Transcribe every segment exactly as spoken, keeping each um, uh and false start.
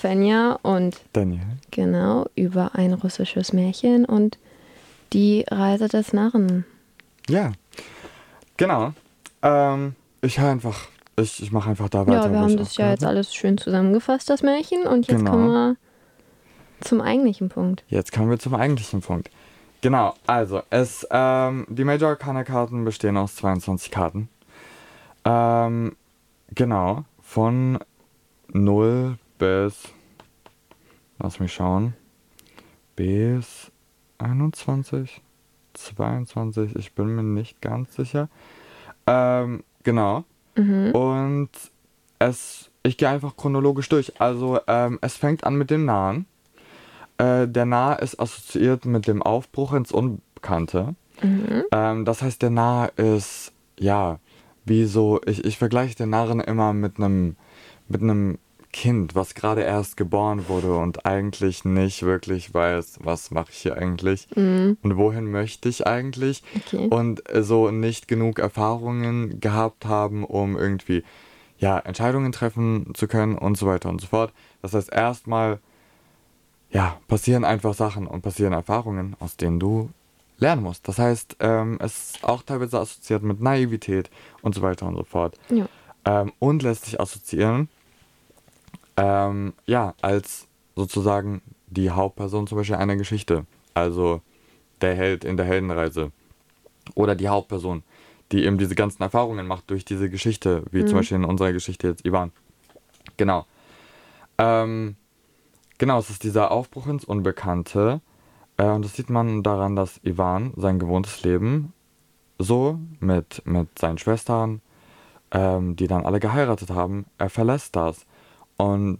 Fenja und Daniel. Genau, über ein russisches Märchen und die Reise des Narren. Ja, genau. Ähm, ich höre einfach, ich, ich mache einfach da weiter, Ja, wir wo haben ich das ja aufgehört jetzt habe. alles schön zusammengefasst, das Märchen. Und jetzt kommen Genau. wir zum eigentlichen Punkt. Jetzt kommen wir zum eigentlichen Punkt. Genau, also es, ähm, die Major Arcana Karten bestehen aus zweiundzwanzig Karten. Ähm, genau, von null bis, lass mich schauen, bis einundzwanzig, zweiundzwanzig, ich bin mir nicht ganz sicher. Ähm, genau. Mhm. Und es, ich gehe einfach chronologisch durch. Also, ähm, es fängt an mit dem Nahen. Äh, der Nah ist assoziiert mit dem Aufbruch ins Unbekannte. Mhm. Ähm, das heißt, der Nah ist, ja, wie so, ich, ich vergleiche den Narren immer mit einem mit einem Kind, was gerade erst geboren wurde und eigentlich nicht wirklich weiß, was mache ich hier eigentlich Mhm. und wohin möchte ich eigentlich Okay. und äh, so nicht genug Erfahrungen gehabt haben, um irgendwie ja, Entscheidungen treffen zu können und so weiter und so fort. Das heißt, erstmal ja, passieren einfach Sachen und passieren Erfahrungen, aus denen du lernen musst. Das heißt, ähm, es ist auch teilweise assoziiert mit Naivität und so weiter und so fort. Ja. Ähm, und lässt sich assoziieren, ähm, ja, als sozusagen die Hauptperson zum Beispiel einer Geschichte. Also der Held in der Heldenreise. Oder die Hauptperson, die eben diese ganzen Erfahrungen macht durch diese Geschichte, wie zum Mhm. Beispiel in unserer Geschichte jetzt Ivan. Genau. Ähm, genau, es ist dieser Aufbruch ins Unbekannte. Äh, und das sieht man daran, dass Ivan sein gewohntes Leben so mit, mit seinen Schwestern, ähm, die dann alle geheiratet haben, er verlässt das. Und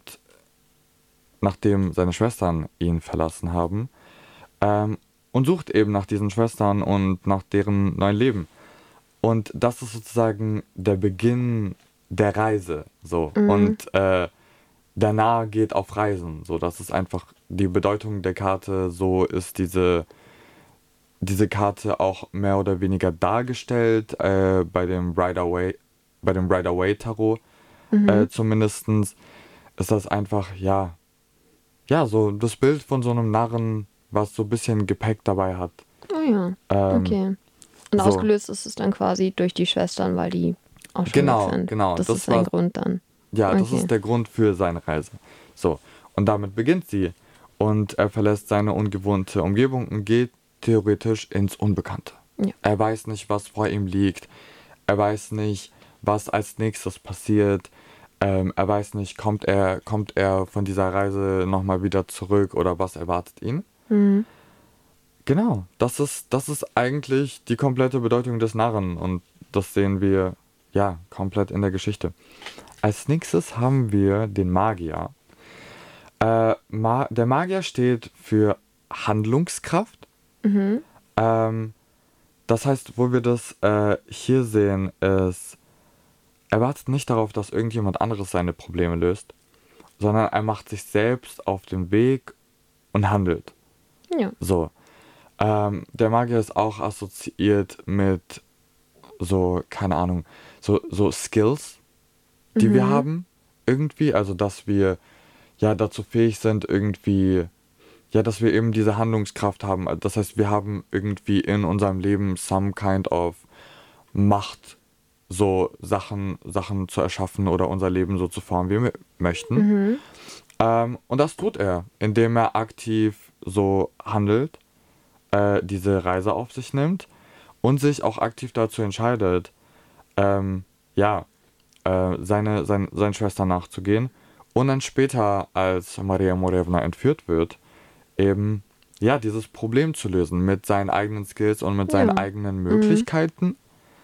nachdem seine Schwestern ihn verlassen haben, ähm, und sucht eben nach diesen Schwestern und nach deren neuen Leben. Und das ist sozusagen der Beginn der Reise. So. Mhm. Und äh, der Narr geht auf Reisen. So, das ist einfach die Bedeutung der Karte. So ist diese, diese Karte auch mehr oder weniger dargestellt äh, bei dem Rider-Waite, bei dem Rider-Waite-Tarot. Äh, Mhm. zumindestens ist das einfach, ja, ja, so das Bild von so einem Narren, was so ein bisschen Gepäck dabei hat. Oh ja. Ähm, Okay. Und so, ausgelöst ist es dann quasi durch die Schwestern, weil die auch schon weg genau, sind. genau. Das Das ist ein war, Grund dann. ja, das Okay. ist der Grund für seine Reise. So, und damit beginnt sie. Und er verlässt seine ungewohnte Umgebung und geht theoretisch ins Unbekannte. Ja. Er weiß nicht, was vor ihm liegt. Er weiß nicht, was als nächstes passiert. Ähm, er weiß nicht, kommt er, kommt er von dieser Reise nochmal wieder zurück oder was erwartet ihn. Mhm. Genau, das ist, das ist eigentlich die komplette Bedeutung des Narren und das sehen wir ja komplett in der Geschichte. Als nächstes haben wir den Magier. Äh, Ma der Magier steht für Handlungskraft. Mhm. Ähm, das heißt, wo wir das äh, hier sehen, ist, er wartet nicht darauf, dass irgendjemand anderes seine Probleme löst, sondern er macht sich selbst auf den Weg und handelt. Ja. So. Ähm, der Magier ist auch assoziiert mit so, keine Ahnung, so, so Skills, die wir Mhm. haben. Irgendwie, also dass wir ja dazu fähig sind, irgendwie, ja, dass wir eben diese Handlungskraft haben. Das heißt, wir haben irgendwie in unserem Leben some kind of Macht, so Sachen, Sachen zu erschaffen oder unser Leben so zu formen, wie wir möchten. Mhm. Ähm, und das tut er, indem er aktiv so handelt, äh, diese Reise auf sich nimmt und sich auch aktiv dazu entscheidet, ähm, ja, äh, seine, sein, seinen Schwestern nachzugehen. Und dann später, als Maria Morevna entführt wird, eben, ja, dieses Problem zu lösen mit seinen eigenen Skills und mit seinen Ja. eigenen Mhm. Möglichkeiten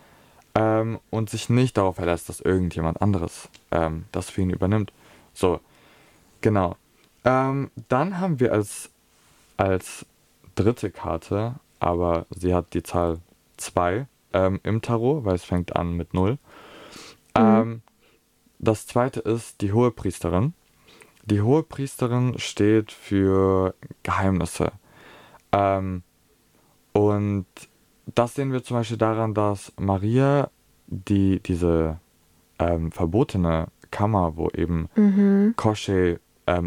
ähm, und sich nicht darauf verlässt, dass irgendjemand anderes ähm, das für ihn übernimmt. So, genau. Ähm, dann haben wir als, als dritte Karte, aber sie hat die Zahl zwei ähm, im Tarot, weil es fängt an mit null. Mhm. Ähm, das zweite ist die Hohepriesterin. Die Hohepriesterin steht für Geheimnisse. Ähm, und das sehen wir zum Beispiel daran, dass Maria die, diese ähm, verbotene Kammer, wo eben Mhm. Koschei